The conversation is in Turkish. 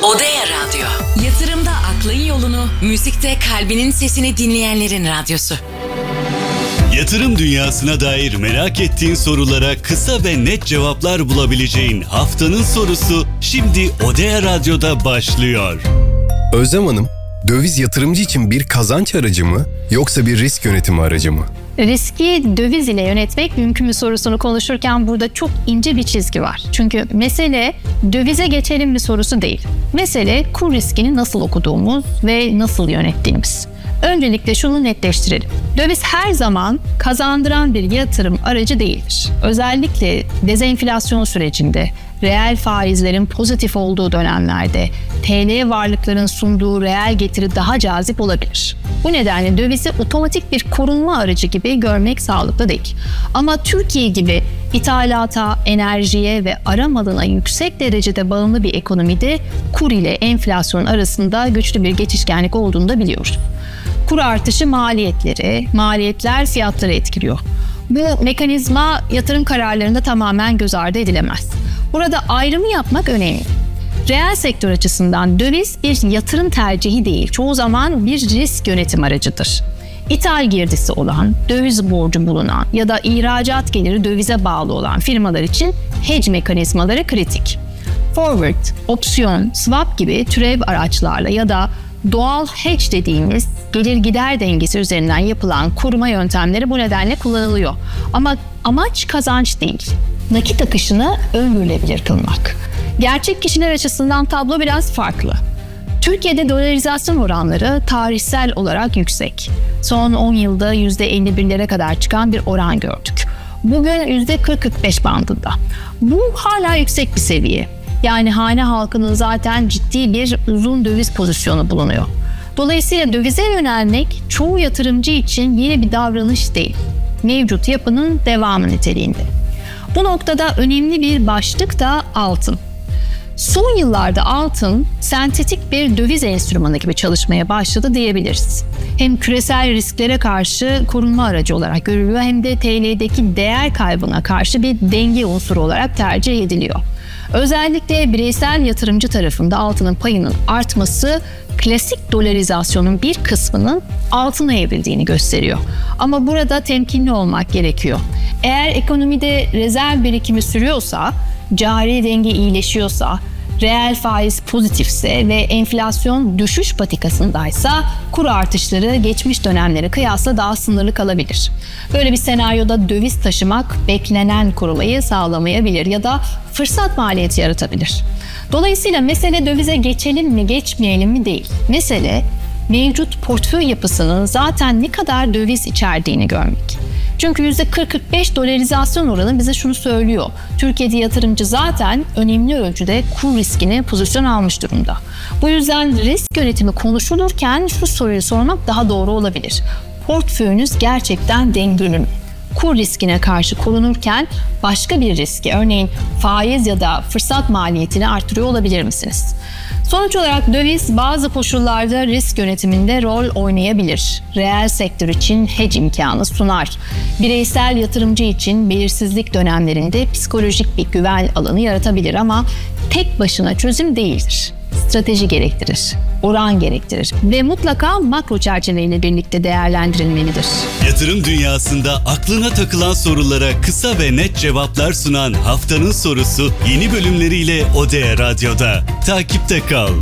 Odea Radyo. Yatırımda aklın yolunu, müzikte kalbinin sesini dinleyenlerin radyosu. Yatırım dünyasına dair merak ettiğin sorulara kısa ve net cevaplar bulabileceğin haftanın sorusu şimdi Odea Radyo'da başlıyor. Özlem Hanım, döviz yatırımcı için bir kazanç aracı mı yoksa bir risk yönetimi aracı mı? Riski döviz ile yönetmek mümkün mü sorusunu konuşurken burada çok ince bir çizgi var. Çünkü mesele dövize geçelim mi sorusu değil. Mesele kur riskini nasıl okuduğumuz ve nasıl yönettiğimiz. Öncelikle şunu netleştirelim. Döviz her zaman kazandıran bir yatırım aracı değildir. Özellikle dezenflasyon sürecinde, reel faizlerin pozitif olduğu dönemlerde TL varlıkların sunduğu reel getiri daha cazip olabilir. Bu nedenle dövizi otomatik bir korunma aracı gibi görmek sağlıklı değil. Ama Türkiye gibi ithalata, enerjiye ve ara malına yüksek derecede bağımlı bir ekonomide kur ile enflasyon arasında güçlü bir geçişkenlik olduğunu da biliyoruz. Kur artışı maliyetler fiyatları etkiliyor. Bu mekanizma yatırım kararlarında tamamen göz ardı edilemez. Burada ayrımı yapmak önemli. Reel sektör açısından döviz bir yatırım tercihi değil, çoğu zaman bir risk yönetim aracıdır. İthal girdisi olan, döviz borcu bulunan ya da ihracat geliri dövize bağlı olan firmalar için hedge mekanizmaları kritik. Forward, opsiyon, swap gibi türev araçlarla ya da doğal hedge dediğimiz gelir gider dengesi üzerinden yapılan koruma yöntemleri bu nedenle kullanılıyor. Ama amaç kazanç değil, nakit akışını öngörülebilir kılmak. Gerçek kişiler açısından tablo biraz farklı. Türkiye'de dolarizasyon oranları tarihsel olarak yüksek. Son 10 yılda %51'lere kadar çıkan bir oran gördük. Bugün %40-45 bandında. Bu hala yüksek bir seviye. Yani hane halkının zaten ciddi bir uzun döviz pozisyonu bulunuyor. Dolayısıyla dövize yönelmek çoğu yatırımcı için yeni bir davranış değil. Mevcut yapının devamı niteliğinde. Bu noktada önemli bir başlık da altın. Son yıllarda altın sentetik bir döviz enstrümanı gibi çalışmaya başladı diyebiliriz. Hem küresel risklere karşı korunma aracı olarak görülüyor hem de TL'deki değer kaybına karşı bir denge unsuru olarak tercih ediliyor. Özellikle bireysel yatırımcı tarafında altının payının artması klasik dolarizasyonun bir kısmının altına evrildiğini gösteriyor. Ama burada temkinli olmak gerekiyor. Eğer ekonomide rezerv birikimi sürüyorsa, cari denge iyileşiyorsa, reel faiz pozitifse ve enflasyon düşüş patikasındaysa kur artışları geçmiş dönemlere kıyasla daha sınırlı kalabilir. Böyle bir senaryoda döviz taşımak beklenen korumayı sağlamayabilir ya da fırsat maliyeti yaratabilir. Dolayısıyla mesele dövize geçelim mi geçmeyelim mi değil. Mesele mevcut portföy yapısının zaten ne kadar döviz içerdiğini görmek. Çünkü %40-45 dolarizasyon oranı bize şunu söylüyor. Türkiye'de yatırımcı zaten önemli ölçüde kur riskine pozisyon almış durumda. Bu yüzden risk yönetimi konuşulurken şu soruyu sormak daha doğru olabilir. Portföyünüz gerçekten dengeli mi? Kur riskine karşı korunurken başka bir riski, örneğin faiz ya da fırsat maliyetini artırıyor olabilir misiniz? Sonuç olarak döviz bazı koşullarda risk yönetiminde rol oynayabilir. Reel sektör için hedge imkanı sunar. Bireysel yatırımcı için belirsizlik dönemlerinde psikolojik bir güven alanı yaratabilir ama tek başına çözüm değildir. Strateji gerektirir, oran gerektirir ve mutlaka makro çerçeveyle birlikte değerlendirilmelidir. Yatırım dünyasında aklına takılan sorulara kısa ve net cevaplar sunan haftanın sorusu yeni bölümleriyle Odea Radyo'da. Takipte kal.